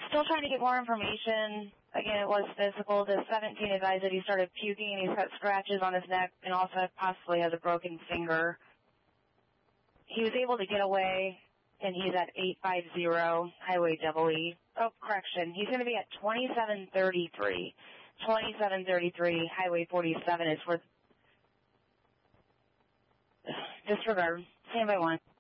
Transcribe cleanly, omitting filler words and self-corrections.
Still trying to get more information. Again, it was physical. The 17 advised that he started puking and he's got scratches on his neck and also possibly has a broken finger. He was able to get away, and he's at 850 Highway Double E. Oh, correction. He's going to be at 2733. 2733 Highway 47 is where... Disregard. Stand by 1.